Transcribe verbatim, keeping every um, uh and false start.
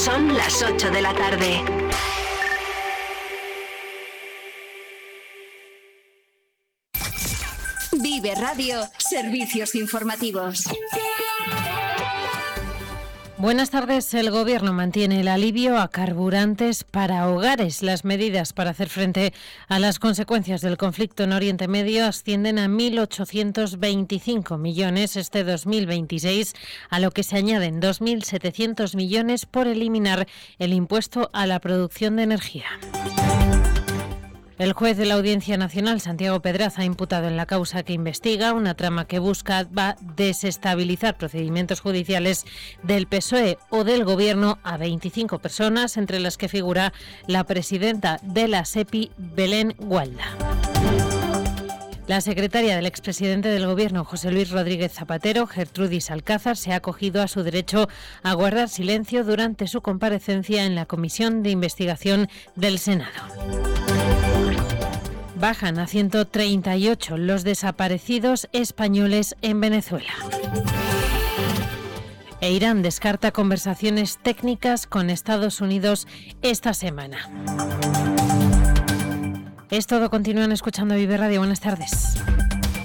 Son las ocho de la tarde. Vive Radio, servicios informativos. Buenas tardes. El Gobierno mantiene el alivio a carburantes para hogares. Las medidas para hacer frente a las consecuencias del conflicto en Oriente Medio ascienden a mil ochocientos veinticinco millones este dos mil veintiséis, a lo que se añaden dos mil setecientos millones por eliminar el impuesto a la producción de energía. El juez de la Audiencia Nacional, Santiago Pedraza, ha imputado en la causa que investiga una trama que busca va desestabilizar procedimientos judiciales del P S O E o del Gobierno a veinticinco personas, entre las que figura la presidenta de la SEPI, Belén Gualda. La secretaria del expresidente del Gobierno, José Luis Rodríguez Zapatero, Gertrudis Alcázar, se ha acogido a su derecho a guardar silencio durante su comparecencia en la Comisión de Investigación del Senado. Bajan a ciento treinta y ocho los desaparecidos españoles en Venezuela. E Irán descarta conversaciones técnicas con Estados Unidos esta semana. Es todo. Continúan escuchando Vive Radio. Buenas tardes.